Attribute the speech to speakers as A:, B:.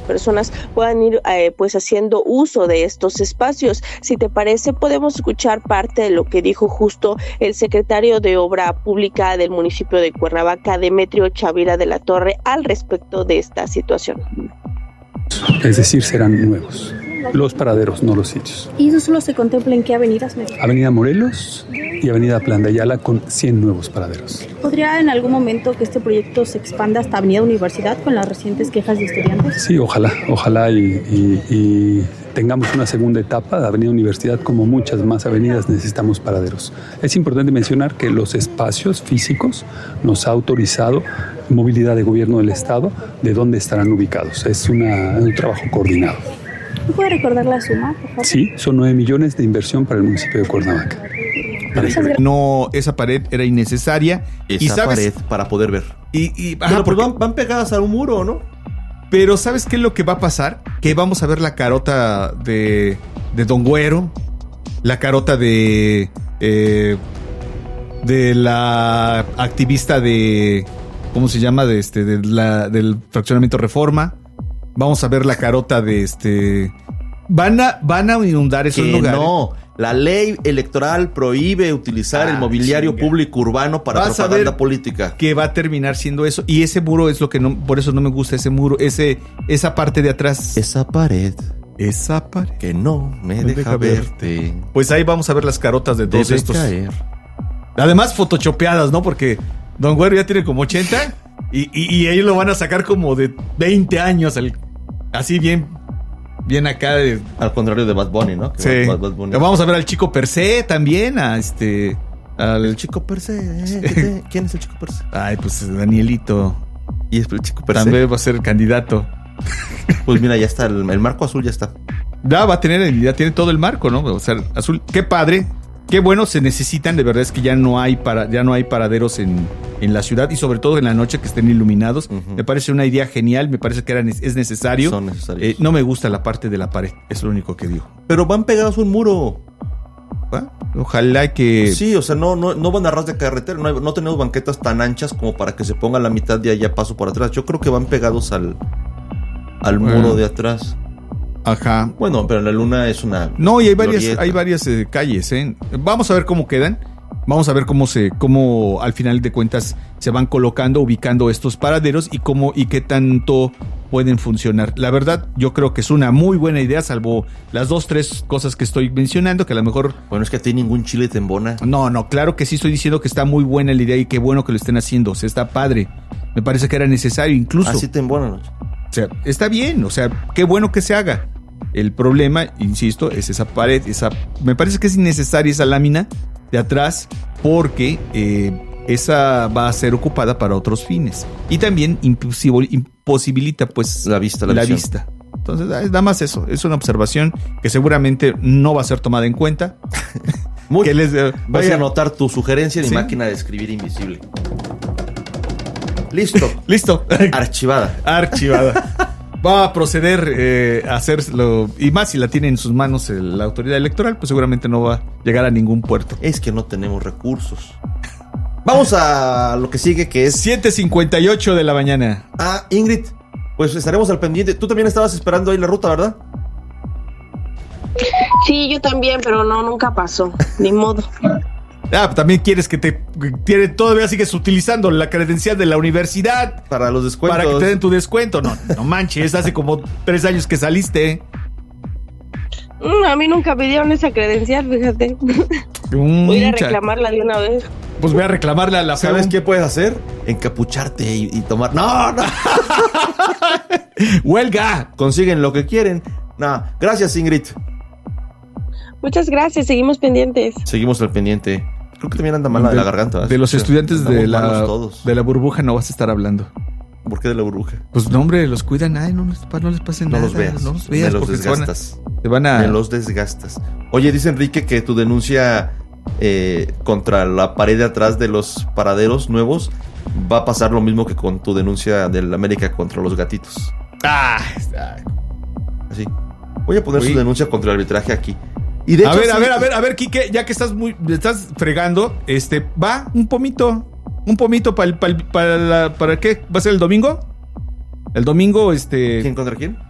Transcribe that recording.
A: personas puedan ir pues haciendo uso de estos espacios. Si te parece, podemos escuchar parte de lo que dijo justo el secretario de Obra Pública del municipio de Cuernavaca, Demetrio Chavira de la Torre, al respecto de esta situación.
B: Es decir, serán nuevos los paraderos, no los sitios.
C: ¿Y eso solo se contempla en qué avenidas?
B: Avenida Morelos y Avenida Plan de Ayala, con 100 nuevos paraderos.
C: ¿Podría en algún momento que este proyecto se expanda hasta Avenida Universidad con las recientes quejas de estudiantes?
B: Sí, ojalá y tengamos una segunda etapa de Avenida Universidad. Como muchas más avenidas, necesitamos paraderos. Es importante mencionar que los espacios físicos nos ha autorizado Movilidad de Gobierno del Estado de dónde estarán ubicados. Es un trabajo coordinado.
C: ¿Me puede recordar la suma, por favor?
B: Sí, son 9 millones de inversión para el municipio de Cuernavaca.
D: No, esa pared era innecesaria.
E: Esa pared para poder ver.
D: Pero
E: porque van pegadas a un muro, ¿no?
D: Pero ¿sabes qué es lo que va a pasar? Que vamos a ver la carota de Don Güero, la carota de la activista de, ¿cómo se llama? Del fraccionamiento Reforma. Vamos a ver la carota de van a inundar esos lugares.
E: No, la ley electoral prohíbe utilizar el mobiliario público urbano para propaganda política.
D: Que va a terminar siendo eso. Y ese muro es lo que no, por eso no me gusta ese muro, esa parte de atrás.
E: Esa pared que no me deja verte.
D: Pues ahí vamos a ver las carotas de todos estos. Caer. Además photoshopeadas, ¿no? Porque Don Güero ya tiene como 80 y ellos lo van a sacar como de 20 años, así bien acá.
E: Al contrario de Bad Bunny, ¿no?
D: Sí. Bad Bunny. Vamos a ver al Chico Percé también, al
E: Chico Percé. ¿Quién es el Chico Percé?
D: Ay, pues Danielito.
E: ¿Y es el Chico Percé?
D: También va a ser el candidato.
E: Pues mira, ya está, el marco azul ya está.
D: Ya tiene todo el marco, ¿no? O sea, azul. Qué padre. Qué bueno, se necesitan, de verdad es que ya no hay paraderos en la ciudad y sobre todo en la noche que estén iluminados. Me parece una idea genial, me parece que es necesario.
E: Son necesarios.
D: No me gusta la parte de la pared, es lo único que digo.
E: Pero van pegados a un muro.
D: Ojalá que...
E: Sí, o sea, no van a ras de carretera, no tenemos banquetas tan anchas como para que se ponga la mitad de allá paso por atrás. Yo creo que van pegados al muro de atrás.
D: Ajá.
E: Bueno, pero la Luna es una...
D: No, y hay varias calles, ¿eh? Vamos a ver cómo quedan. Vamos a ver cómo al final de cuentas se van ubicando estos paraderos y qué tanto pueden funcionar. La verdad, yo creo que es una muy buena idea, salvo las 2-3 cosas que estoy mencionando, que a lo mejor...
E: Bueno, es que a ti ningún chile te embona.
D: No, claro que sí estoy diciendo que está muy buena la idea y qué bueno que lo estén haciendo. O sea, está padre. Me parece que era necesario incluso.
E: Así te embona, ¿no?
D: O sea, está bien, o sea, qué bueno que se haga. El problema, insisto, es esa pared, me parece que es innecesaria esa lámina de atrás porque esa va a ser ocupada para otros fines. Y también imposibilita pues
E: la vista.
D: Entonces, nada más eso, es una observación que seguramente no va a ser tomada en cuenta.
E: Voy a anotar tu sugerencia en mi máquina de escribir invisible. Listo. Archivada.
D: Va a proceder a hacerlo, y más si la tiene en sus manos la autoridad electoral, pues seguramente no va a llegar a ningún puerto.
E: Es que no tenemos recursos. Vamos a lo que sigue, que es
D: 7:58 de la mañana.
E: Ingrid, pues estaremos al pendiente. Tú también estabas esperando ahí la ruta, ¿verdad?
A: Sí, yo también, pero nunca pasó, ni modo.
D: También quieres que todavía sigues utilizando la credencial de la universidad
E: para los descuentos.
D: Para que te den tu descuento. No manches, hace como 3 años que saliste.
A: A mí nunca me dieron esa credencial, fíjate. Voy a ir a reclamarla de una vez.
D: Pues voy a reclamarla a la FEU.
E: ¿Sabes qué puedes hacer? Encapucharte y tomar. ¡No!
D: ¡Huelga!
E: Consiguen lo que quieren. Gracias, Ingrid.
A: Muchas gracias, seguimos pendientes.
E: Seguimos al pendiente. Creo que también anda mala de la garganta, ¿verdad?
D: De los estudiantes de la burbuja no vas a estar hablando.
E: ¿Por qué de la burbuja?
D: Pues no, hombre, los cuidan. No les pase nada.
E: No los veas. Me los desgastas.
D: Me
E: los desgastas. Oye, dice Enrique que tu denuncia contra la pared de atrás de los paraderos nuevos va a pasar lo mismo que con tu denuncia del América contra los gatitos. Así. Voy a poner su denuncia contra el arbitraje aquí. Y de hecho,
D: a ver, Quique, ya que estás fregando, va un pomito para qué, ¿va a ser el domingo? El domingo,
E: ¿Quién contra quién?